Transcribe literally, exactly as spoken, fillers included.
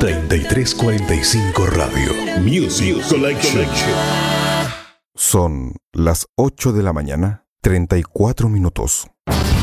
treinta y tres cuarenta y cinco Radio Music Collection. Son las ocho de la mañana, treinta y cuatro minutos.